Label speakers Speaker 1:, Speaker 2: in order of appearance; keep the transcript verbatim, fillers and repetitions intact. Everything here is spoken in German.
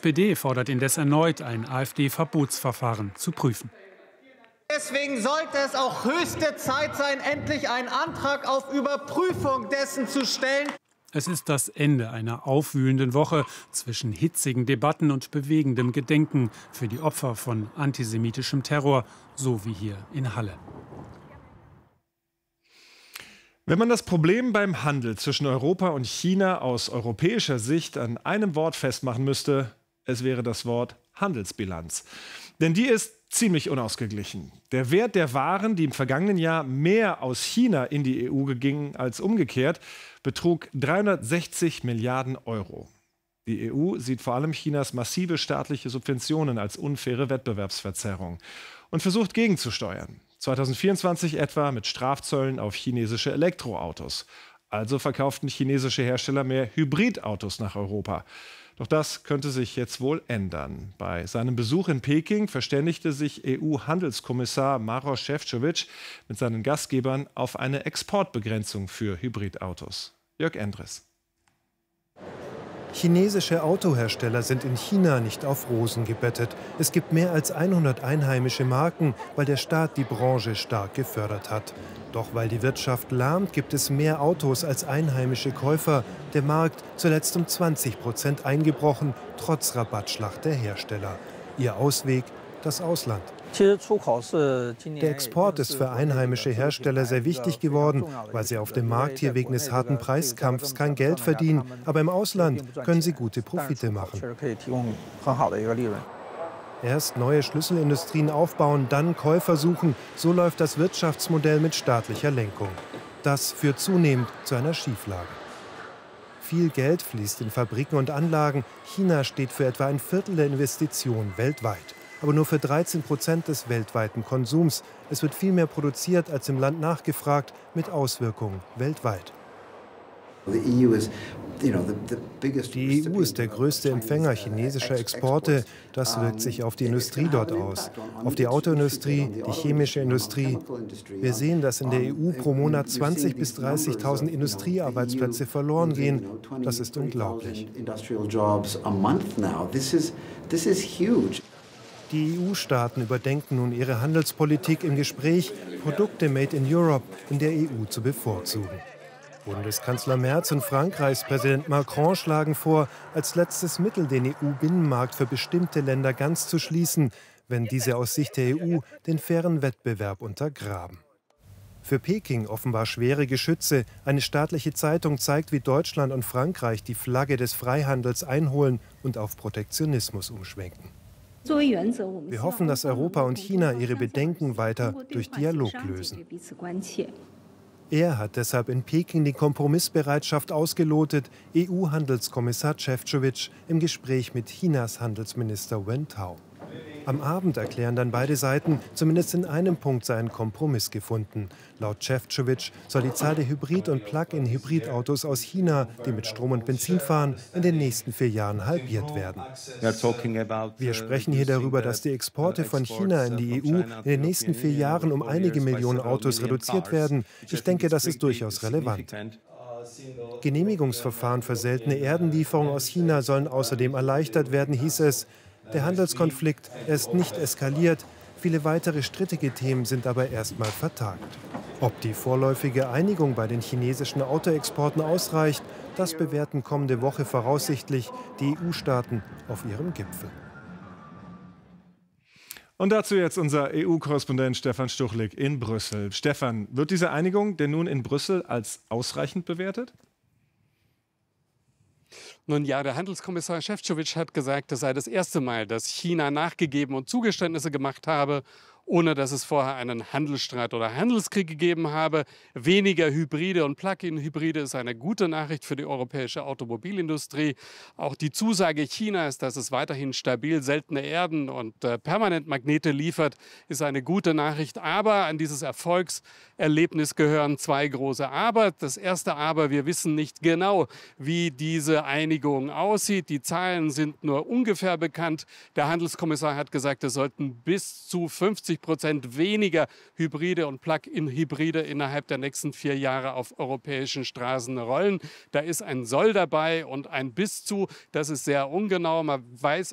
Speaker 1: P D fordert indes erneut, ein AfD-Verbotsverfahren zu prüfen.
Speaker 2: Deswegen sollte es auch höchste Zeit sein, endlich einen Antrag auf Überprüfung dessen zu stellen.
Speaker 1: Es ist das Ende einer aufwühlenden Woche zwischen hitzigen Debatten und bewegendem Gedenken für die Opfer von antisemitischem Terror, so wie hier in Halle.
Speaker 3: Wenn man das Problem beim Handel zwischen Europa und China aus europäischer Sicht an einem Wort festmachen müsste, es wäre das Wort Handelsbilanz. Denn die ist ziemlich unausgeglichen. Der Wert der Waren, die im vergangenen Jahr mehr aus China in die E U gingen als umgekehrt, betrug dreihundertsechzig Milliarden Euro. Die E U sieht vor allem Chinas massive staatliche Subventionen als unfaire Wettbewerbsverzerrung und versucht gegenzusteuern. zweitausendvierundzwanzig etwa mit Strafzöllen auf chinesische Elektroautos. Also verkauften chinesische Hersteller mehr Hybridautos nach Europa. Doch das könnte sich jetzt wohl ändern. Bei seinem Besuch in Peking verständigte sich E U-Handelskommissar Maroš Šefčovič mit seinen Gastgebern auf eine Exportbegrenzung für Hybridautos. Jörg Endres.
Speaker 4: Chinesische Autohersteller sind in China nicht auf Rosen gebettet. Es gibt mehr als hundert einheimische Marken, weil der Staat die Branche stark gefördert hat. Doch weil die Wirtschaft lahmt, gibt es mehr Autos als einheimische Käufer. Der Markt zuletzt um zwanzig Prozent eingebrochen, trotz Rabattschlacht der Hersteller. Ihr Ausweg: das Ausland. Der Export ist für einheimische Hersteller sehr wichtig geworden, weil sie auf dem Markt hier wegen des harten Preiskampfs kein Geld verdienen. Aber im Ausland können sie gute Profite machen. Erst neue Schlüsselindustrien aufbauen, dann Käufer suchen. So läuft das Wirtschaftsmodell mit staatlicher Lenkung. Das führt zunehmend zu einer Schieflage. Viel Geld fließt in Fabriken und Anlagen. China steht für etwa ein Viertel der Investitionen weltweit. Aber nur für dreizehn Prozent des weltweiten Konsums. Es wird viel mehr produziert, als im Land nachgefragt, mit Auswirkungen weltweit. Die E U ist der größte Empfänger chinesischer Exporte. Das wirkt sich auf die Industrie dort aus. Auf die Autoindustrie, die chemische Industrie. Wir sehen, dass in der E U pro Monat zwanzigtausend bis dreißigtausend Industriearbeitsplätze verloren gehen. Das ist unglaublich. Die E U-Staaten überdenken nun ihre Handelspolitik im Gespräch, Produkte made in Europe in der E U zu bevorzugen. Bundeskanzler Merz und Frankreichs Präsident Macron schlagen vor, als letztes Mittel den E U-Binnenmarkt für bestimmte Länder ganz zu schließen, wenn diese aus Sicht der E U den fairen Wettbewerb untergraben. Für Peking offenbar schwere Geschütze. Eine staatliche Zeitung zeigt, wie Deutschland und Frankreich die Flagge des Freihandels einholen und auf Protektionismus umschwenken. Wir hoffen, dass Europa und China ihre Bedenken weiter durch Dialog lösen. Er hat deshalb in Peking die Kompromissbereitschaft ausgelotet, E U-Handelskommissar Šefčovič im Gespräch mit Chinas Handelsminister Wen Tao. Am Abend erklären dann beide Seiten, zumindest in einem Punkt sei ein Kompromiss gefunden. Laut Šefčovič soll die Zahl der Hybrid- und Plug-in-Hybridautos aus China, die mit Strom und Benzin fahren, in den nächsten vier Jahren halbiert werden. Wir sprechen hier darüber, dass die Exporte von China in die E U in den nächsten vier Jahren um einige Millionen Autos reduziert werden. Ich denke, das ist durchaus relevant. Genehmigungsverfahren für seltene Erdenlieferungen aus China sollen außerdem erleichtert werden, hieß es. Der Handelskonflikt ist nicht eskaliert, viele weitere strittige Themen sind aber erstmal vertagt. Ob die vorläufige Einigung bei den chinesischen Autoexporten ausreicht, das bewerten kommende Woche voraussichtlich die E U-Staaten auf ihrem Gipfel.
Speaker 3: Und dazu jetzt unser E U-Korrespondent Stefan Stuchlik in Brüssel. Stefan, wird diese Einigung denn nun in Brüssel als ausreichend bewertet?
Speaker 5: Nun ja, der Handelskommissar Šefčovič hat gesagt, es sei das erste Mal, dass China nachgegeben und Zugeständnisse gemacht habe, ohne dass es vorher einen Handelsstreit oder Handelskrieg gegeben habe. Weniger Hybride und Plug-in-Hybride ist eine gute Nachricht für die europäische Automobilindustrie. Auch die Zusage Chinas, dass es weiterhin stabil seltene Erden und äh, Permanentmagnete liefert, ist eine gute Nachricht. Aber an dieses Erfolgserlebnis gehören zwei große Aber. Das erste Aber: Wir wissen nicht genau, wie diese Einigung aussieht. Die Zahlen sind nur ungefähr bekannt. Der Handelskommissar hat gesagt, es sollten bis zu fünfzig Prozent weniger Hybride und Plug-in-Hybride innerhalb der nächsten vier Jahre auf europäischen Straßen rollen. Da ist ein Soll dabei und ein Bis zu. Das ist sehr ungenau. Man weiß